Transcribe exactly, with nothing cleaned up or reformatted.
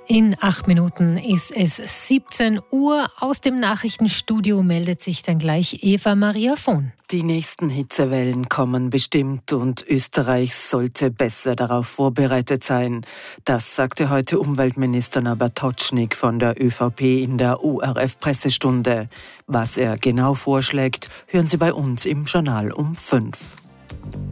In acht Minuten ist es siebzehn Uhr. Aus dem Nachrichtenstudio meldet sich dann gleich Eva Maria Vohn. Die nächsten Hitzewellen kommen bestimmt und Österreich sollte besser darauf vorbereitet sein. Das sagte heute Umweltminister Nabertotschnig von der ÖVP in der O R F-Pressestunde. Was er genau vorschlägt, hören Sie bei uns im Journal um fünf.